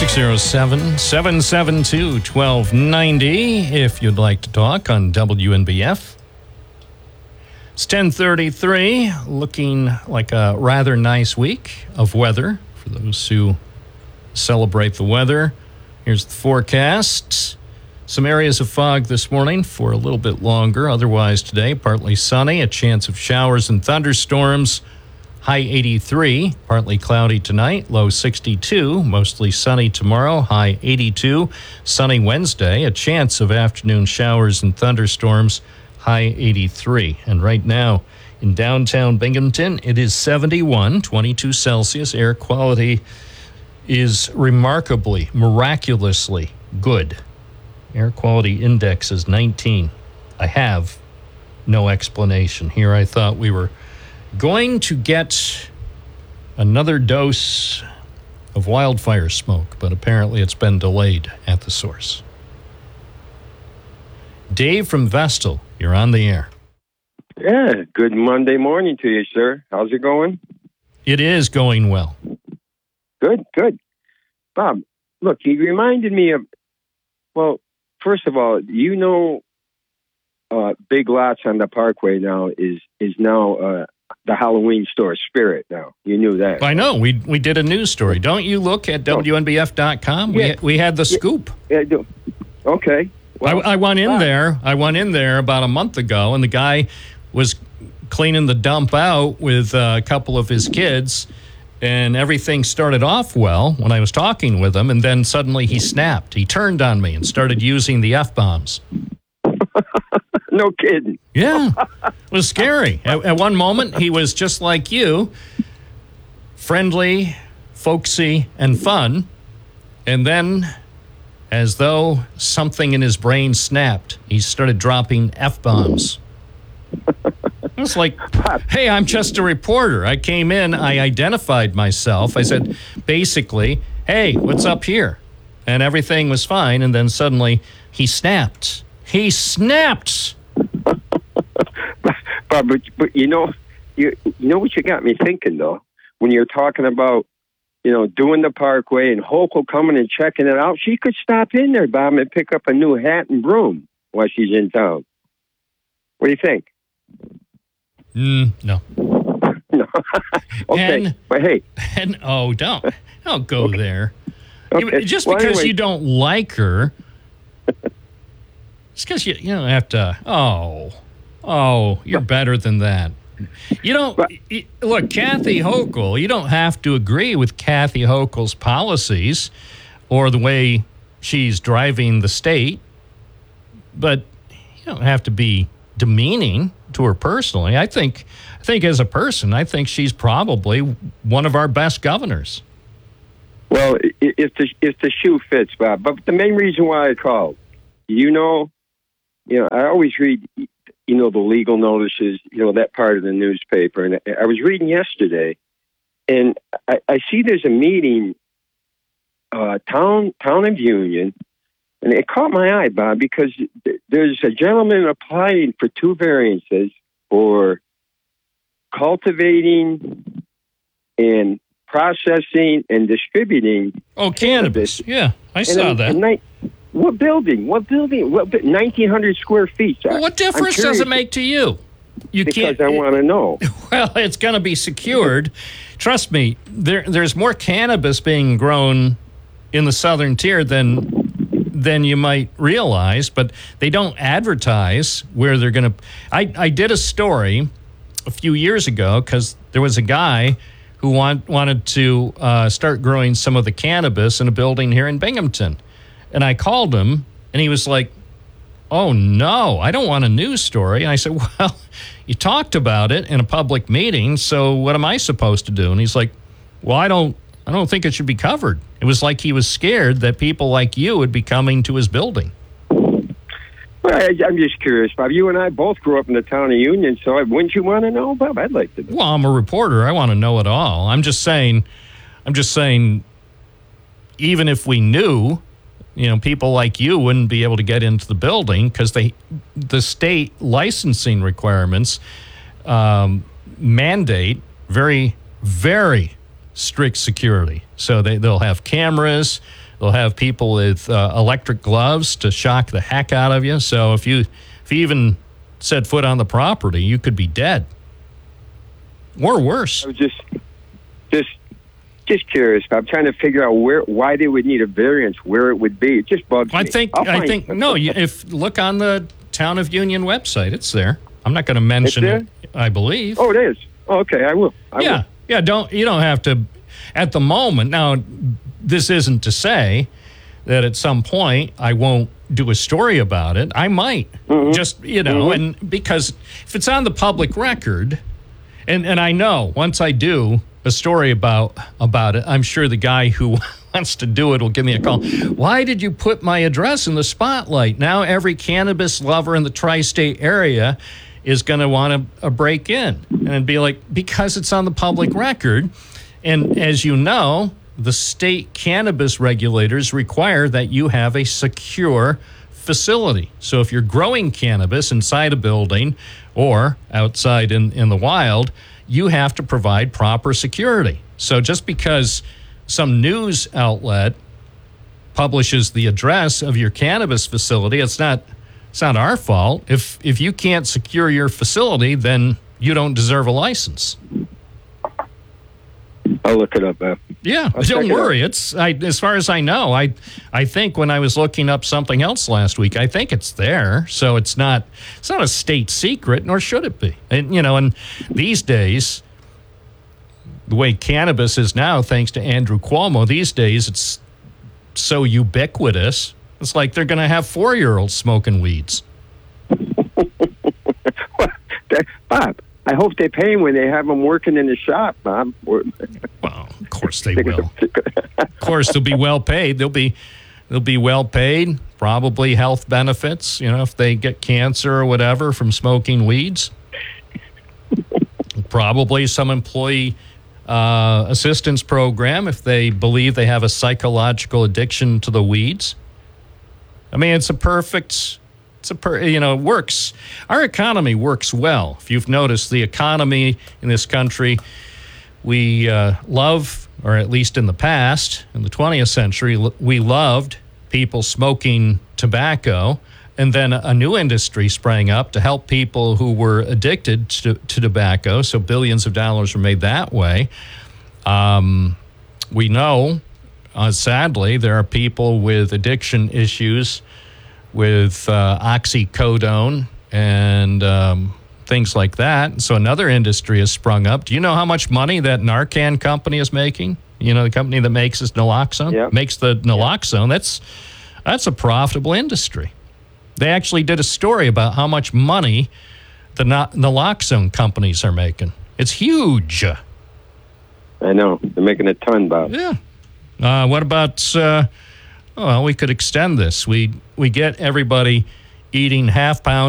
607-772-1290 if you'd like to talk on WNBF. It's 10:33, looking like a rather nice week of weather for those who celebrate the weather. Here's the forecast. Some areas of fog this morning for a little bit longer. Otherwise today, partly sunny, a chance of showers and thunderstorms. High 83, partly cloudy tonight, low 62, mostly sunny tomorrow, high 82. Sunny Wednesday, a chance of afternoon showers and thunderstorms, high 83. And right now in downtown Binghamton, it is 71, 22 Celsius. Air quality is remarkably, miraculously good. Air quality index is 19. I have no explanation. Here I thought we were going to get another dose of wildfire smoke, but apparently it's been delayed at the source. Dave from Vestal, you're on the air. Yeah, good Monday morning to you, sir. How's it going? It is going well. Good. Bob, look, you reminded me of, well, first of all, Big Lots on the Parkway now is now the Halloween store Spirit now. You knew that. I know. We did a news story. Don't you look at WNBF.com? Yeah. We had the scoop. Yeah, I do. Okay. Well, I went in there. I went in there about a month ago, and the guy was cleaning the dump out with a couple of his kids, and everything started off well when I was talking with him, and then suddenly he snapped. He turned on me and started using the F-bombs. No kidding. Yeah, it was scary. At one moment, he was just like you, friendly, folksy, and fun. And then, as though something in his brain snapped, he started dropping F-bombs. It was like, hey, I'm just a reporter. I came in, I identified myself. I said, basically, hey, what's up here? And everything was fine. And then suddenly he snapped. He snapped. But you know what you got me thinking, though? When you're talking about, doing the Parkway and Hochul coming and checking it out, she could stop in there, Bob, and pick up a new hat and broom while she's in town. What do you think? No. No. Okay, but hey. Don't go there. Okay. Just Well, because anyway. you don't like her, just because you don't have to, you're better than that. Look, Kathy Hochul, you don't have to agree with Kathy Hochul's policies or the way she's driving the state, but you don't have to be demeaning to her personally. I think as a person, I think she's probably one of our best governors. Well, if the shoe fits, Bob. But the main reason why I called, I always read, the legal notices, that part of the newspaper. And I was reading yesterday, and I see there's a meeting, Town of Union, and it caught my eye, Bob, because there's a gentleman applying for 2 variances for cultivating and processing and distributing. Oh, cannabis. Yeah, I saw that. What building? 1,900 square feet. Well, what difference does it make to you? Because I want to know. Well, it's going to be secured. Trust me, there's more cannabis being grown in the southern tier than you might realize, but they don't advertise where they're going to. I did a story a few years ago because there was a guy who wanted to start growing some of the cannabis in a building here in Binghamton. And I called him, and he was like, oh, no, I don't want a news story. And I said, well, you talked about it in a public meeting, so what am I supposed to do? And he's like, well, I don't think it should be covered. It was like he was scared that people like you would be coming to his building. Well, I'm just curious, Bob. You and I both grew up in the town of Union, so wouldn't you want to know, Bob? I'd like to know. Well, I'm a reporter. I want to know it all. I'm just saying, even if we knew, people like you wouldn't be able to get into the building because the state licensing requirements mandate very, very strict security. So they'll have cameras. They'll have people with electric gloves to shock the heck out of you. So if you even set foot on the property, you could be dead. Or worse. I was just curious. I'm trying to figure out why they would need a variance, where it would be. It just bugs me. I think no. If look on the Town of Union website, it's there. I'm not going to mention it. I believe. Oh, it is. Oh, okay, I will. Yeah. You don't have to at the moment. Now, this isn't to say that at some point I won't do a story about it. I might just and because if it's on the public record, and I know once I do a story about it, I'm sure the guy who wants to do it will give me a call. Why did you put my address in the spotlight? Now every cannabis lover in the tri-state area is going to want to break in. And it'd be like, because it's on the public record. And as you know, the state cannabis regulators require that you have a secure facility. So if you're growing cannabis inside a building or outside in the wild, you have to provide proper security. So just because some news outlet publishes the address of your cannabis facility, it's not our fault. If you can't secure your facility, then you don't deserve a license. I'll look it up. Yeah, don't worry. It's as far as I know. I think when I was looking up something else last week, I think it's there. So it's not a state secret, nor should it be. And these days, the way cannabis is now, thanks to Andrew Cuomo, these days it's so ubiquitous. It's like they're going to have 4-year-olds smoking weeds. Bob, I hope they pay when they have them working in the shop, Bob. Well, of course they will. Of course, they'll be well paid. They'll be well paid. Probably health benefits. If they get cancer or whatever from smoking weeds. Probably some employee assistance program if they believe they have a psychological addiction to the weeds. I mean, it works. Our economy works well. If you've noticed, the economy in this country, we love, or at least in the past, in the 20th century, we loved people smoking tobacco. And then a new industry sprang up to help people who were addicted to tobacco. So billions of dollars were made that way. We know, sadly, there are people with addiction issues with oxycodone and things like that. So another industry has sprung up. Do you know how much money that Narcan company is making? The company that makes this naloxone, makes the naloxone. That's a profitable industry. They actually did a story about how much money the naloxone companies are making. It's huge. I know. They're making a ton, Bob. Yeah. What about, we could extend this. We get everybody eating half-pound